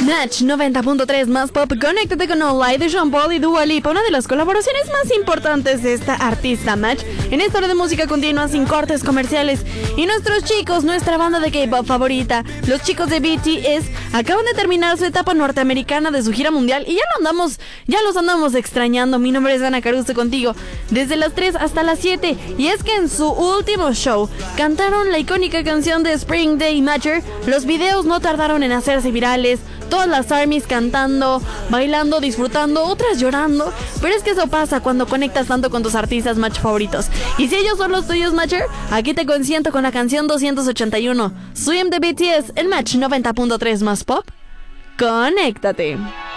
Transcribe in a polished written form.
Match 90.3 más pop. Conéctate con Online de Sean Paul y Dua Lipa, una de las colaboraciones más importantes de esta artista. Match en esta hora de música continua sin cortes comerciales. Y nuestros chicos, nuestra banda de K-pop favorita, los chicos de BTS, acaban de terminar su etapa norteamericana de su gira mundial y ya los andamos extrañando. Mi nombre es Ana Caruso contigo desde las 3 hasta las 7. Y es que en su último show cantaron la icónica canción de Spring Day Matcher. Los videos no tardaron en hacerse virales. Todas las ARMYs cantando, bailando, disfrutando, otras llorando. Pero es que eso pasa cuando conectas tanto con tus artistas Match favoritos. Y si ellos son los tuyos, Matcher, aquí te consiento con la canción 281, Swim de BTS, el Match 90.3 más pop. Conéctate.